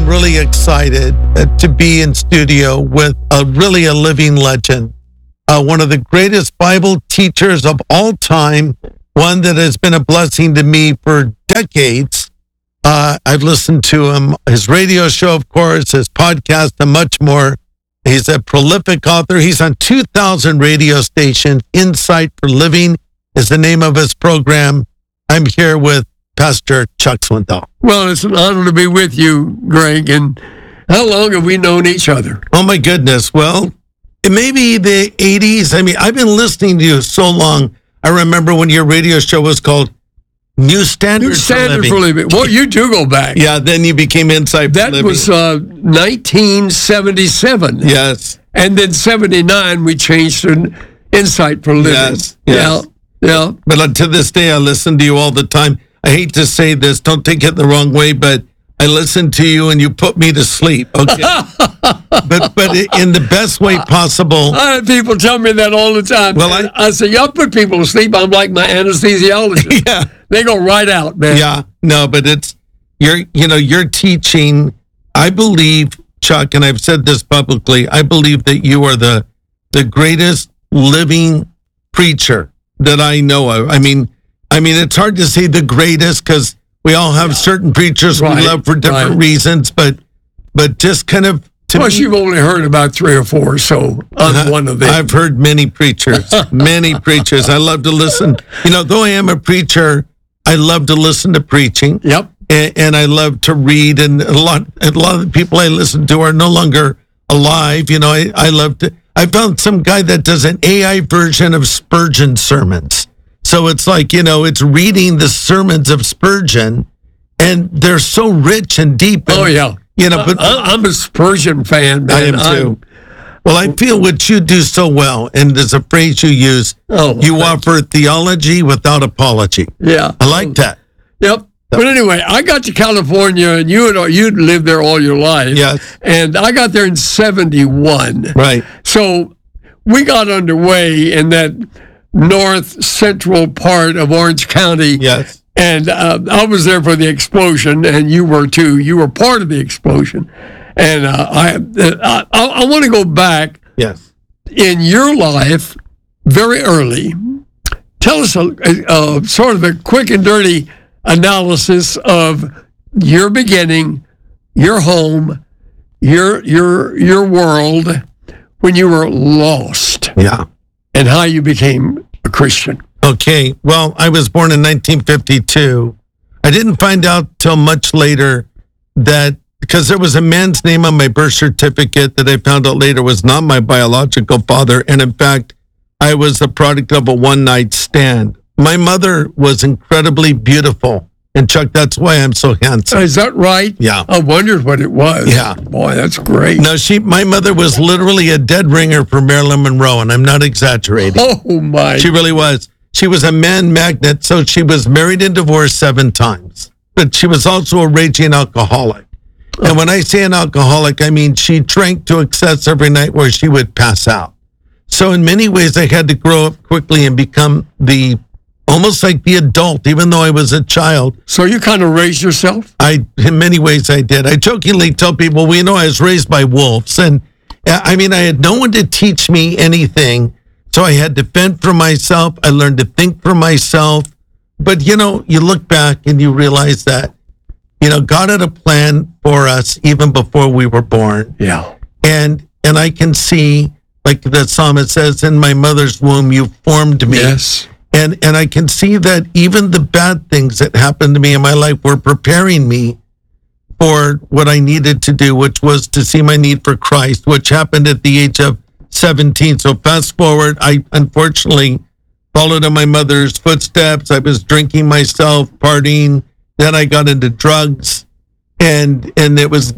really excited to be in studio with a living legend, one of the greatest Bible teachers of all time, one that has been a blessing to me for decades. I've listened to him, his radio show, of course, his podcast, and much more. He's a prolific author. He's on 2,000 radio stations. Insight for Living is the name of his program. I'm here with Pastor Chuck Swindoll. Well, it's an honor to be with you, Greg. And how long have we known each other? Oh, my goodness. Well, maybe the 80s. I mean, I've been listening to you so long. I remember when your radio show was called New Standard for Living. Well, you do go back. Yeah, then you became Insight for Living. That was 1977. Yes. And then 79, we changed to Insight for Living. Yes. Yeah. But to this day, I listen to you all the time. I hate to say this, don't take it the wrong way, but I listen to you and you put me to sleep, okay? but in the best way possible. I have people tell me that all the time. Well, I say, y'all put people to sleep. I'm like my anesthesiologist. Yeah. They go right out, man. Yeah, no, but it's, you're teaching, I believe, Chuck, and I've said this publicly, I believe that you are the greatest living preacher that I know of. I mean, it's hard to say the greatest because we all have certain preachers we love for different reasons, but just kind of. Plus, you've only heard about 3 or 4, so I'm one of them. I've heard many preachers, I love to listen. Though I am a preacher, I love to listen to preaching. Yep. And I love to read, and a lot of the people I listen to are no longer alive. I found some guy that does an AI version of Spurgeon sermons. So it's like, it's reading the sermons of Spurgeon, and they're so rich and deep. And, but I'm a Spurgeon fan, man. I am too. Well, I feel what you do so well, and there's a phrase you use, you offer theology without apology. Yeah. I like that. Yep. But anyway, I got to California, and you'd lived there all your life. Yes. And I got there in 71. Right. So we got underway in that north central part of Orange County. Yes. And I was there for the explosion, and you were too. You were part of the explosion. And I want to go back. Yes. In your life, very early, tell us a sort of a quick and dirty analysis of your beginning, your home, your world when you were lost. Yeah. And how you became a Christian. Okay. Well, I was born in 1952. I didn't find out till much later that because there was a man's name on my birth certificate that I found out later was not my biological father. And in fact, I was the product of a one-night stand. My mother was incredibly beautiful. And Chuck, that's why I'm so handsome. Is that right? Yeah. I wondered what it was. Yeah. Boy, that's great. No, my mother was literally a dead ringer for Marilyn Monroe, and I'm not exaggerating. Oh, my. She really was. She was a man magnet, so she was married and divorced 7 times. But she was also a raging alcoholic. And when I say an alcoholic, I mean she drank to excess every night where she would pass out. So in many ways, I had to grow up quickly and become almost like the adult, even though I was a child. So you kind of raised yourself? In many ways I did. I jokingly tell people, I was raised by wolves. And I had no one to teach me anything. So I had to fend for myself. I learned to think for myself. But, you look back and you realize that, God had a plan for us even before we were born. Yeah. And I can see, like the psalmist says, in my mother's womb, you formed me. Yes. And I can see that even the bad things that happened to me in my life were preparing me for what I needed to do, which was to see my need for Christ, which happened at the age of 17. So fast forward, I unfortunately followed in my mother's footsteps. I was drinking myself, partying. Then I got into drugs. And it was,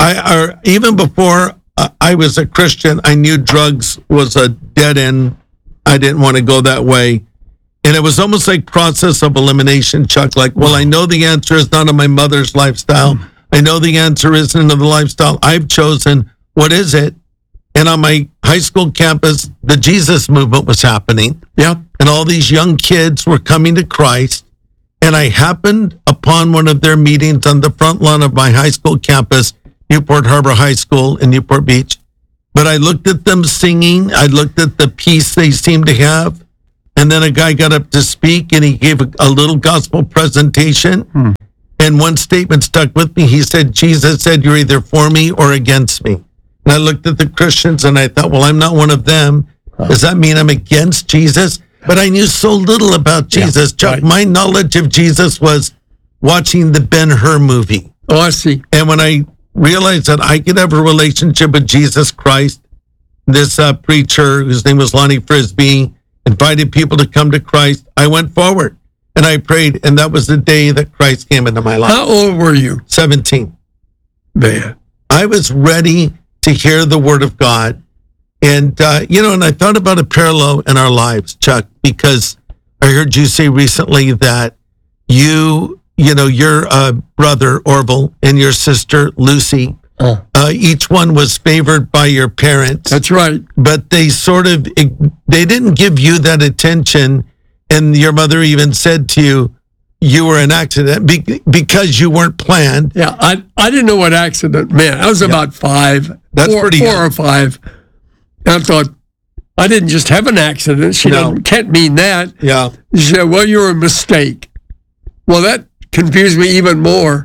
even before I was a Christian, I knew drugs was a dead end. I didn't want to go that way. And it was almost like process of elimination, Chuck. Like, well, I know the answer is not in my mother's lifestyle. I know the answer isn't in the lifestyle I've chosen. What is it? And on my high school campus, the Jesus movement was happening. Yep. And all these young kids were coming to Christ. And I happened upon one of their meetings on the front lawn of my high school campus Newport Harbor High School in Newport Beach. But I looked at them singing. I looked at the peace they seemed to have. And then a guy got up to speak, and he gave a little gospel presentation. And one statement stuck with me. He said, Jesus said, you're either for me or against me. And I looked at the Christians, and I thought, well, I'm not one of them. Does that mean I'm against Jesus? But I knew so little about Jesus, Chuck. Right. My knowledge of Jesus was watching the Ben-Hur movie. Oh, I see. And when I realized that I could have a relationship with Jesus Christ, this preacher, whose name was Lonnie Frisbee, invited people to come to Christ, I went forward and I prayed. And that was the day that Christ came into my life. How old were you? 17. Man. I was ready to hear the word of God. And, and I thought about a parallel in our lives, Chuck, because I heard you say recently that your brother, Orville, and your sister, Lucy, each one was favored by your parents. That's right. But they they didn't give you that attention. And your mother even said to you were an accident because you weren't planned. Yeah, I didn't know what accident meant. I was about 5. That's four young. or 5. And I thought, I didn't just have an accident. She can't mean that. Yeah. She said, well, you're a mistake. Well, that confused me even more.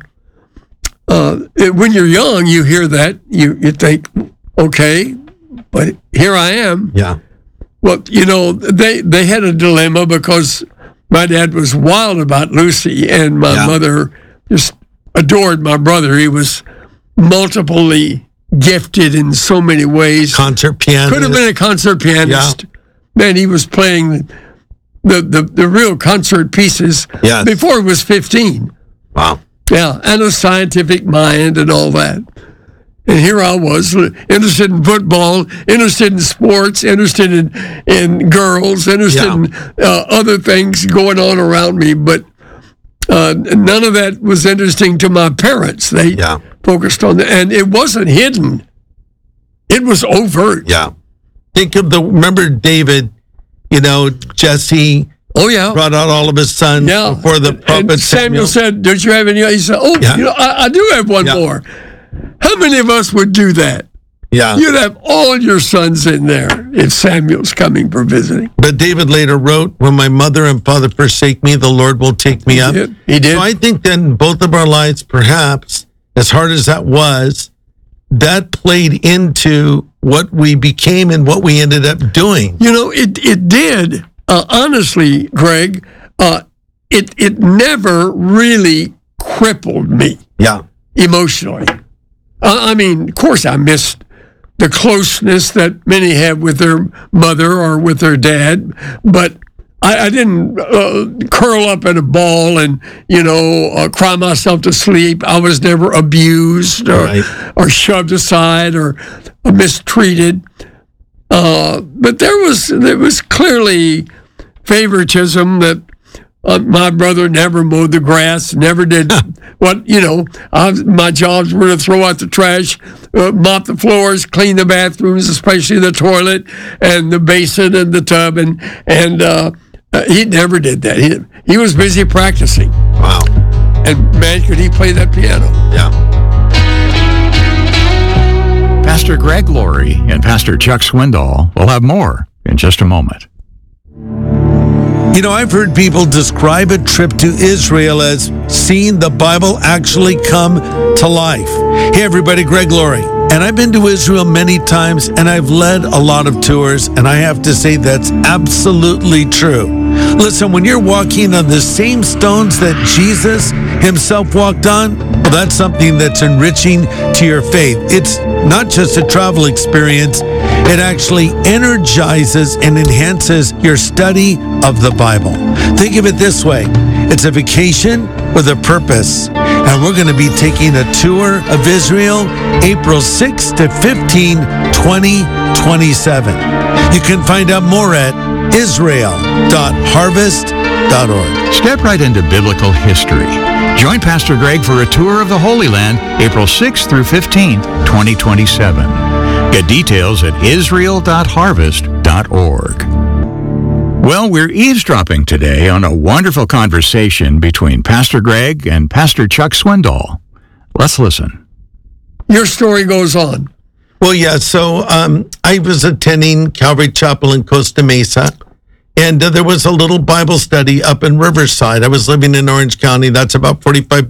When you're young, you hear that. You think, okay, but here I am. Yeah. Well, they had a dilemma because my dad was wild about Lucy, and my mother just adored my brother. He was multiply gifted in so many ways. Concert pianist. Could have been a concert pianist. Man, he was playing the real concert pieces before he was 15. Wow. Yeah, and a scientific mind and all that. And here I was, interested in football, interested in sports, interested in girls, interested in other things going on around me. But none of that was interesting to my parents. They focused on that. And it wasn't hidden. It was overt. Yeah. Think of remember David, Jesse. Oh, yeah. Brought out all of his sons before the prophet and Samuel said, don't you have any? He said, I do have one more. How many of us would do that? Yeah. You'd have all your sons in there if Samuel's coming for visiting. But David later wrote, when my mother and father forsake me, the Lord will take me up. He did. So I think that in both of our lives, perhaps, as hard as that was, that played into what we became and what we ended up doing. It did. Honestly, Greg, it never really crippled me. Yeah. Emotionally. Of course, I missed the closeness that many have with their mother or with their dad, but I didn't curl up in a ball and, cry myself to sleep. I was never abused or shoved aside or mistreated. But there was clearly favoritism that my brother never mowed the grass, never did my jobs were to throw out the trash, mop the floors, clean the bathrooms, especially the toilet and the basin and the tub, and he never did that. He was busy practicing. Wow. And man, could he play that piano. Yeah. Pastor Greg Laurie and Pastor Chuck Swindoll will have more in just a moment. I've heard people describe a trip to Israel as seeing the Bible actually come to life. Hey, everybody, Greg Laurie. And I've been to Israel many times, and I've led a lot of tours, and I have to say that's absolutely true. Listen, when you're walking on the same stones that Jesus himself walked on, well, that's something that's enriching to your faith. It's not just a travel experience. It actually energizes and enhances your study of the Bible. Think of it this way. It's a vacation with a purpose. And we're going to be taking a tour of Israel April 6 to 15, 2027. You can find out more at israel.harvest.org. Step right into biblical history. Join Pastor Greg for a tour of the Holy Land April 6th through 15th, 2027. Get details at israel.harvest.org. Well, we're eavesdropping today on a wonderful conversation between Pastor Greg and Pastor Chuck Swindoll. Let's listen. your story goes on. Well, yeah. So I was attending Calvary Chapel in Costa Mesa, and there was a little Bible study up in Riverside. I was living in Orange County. That's about 45